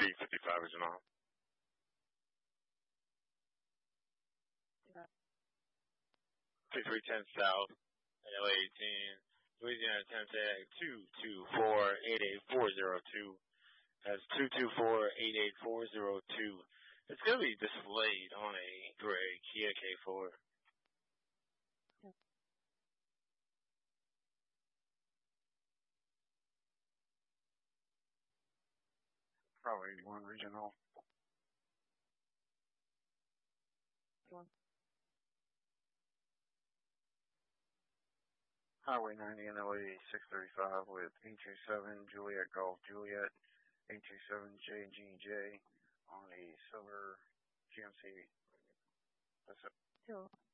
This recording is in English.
B55 is on. Yeah. 2310 South, LA 18, Louisiana 10 tag 224-88402. That's 224-88402. It's going to be displayed on a gray Kia K4. Probably one regional. One. Highway 90 NLA 635 with 827 Juliet Golf Juliet 827 JGJ on a silver GMC. That's it. Two.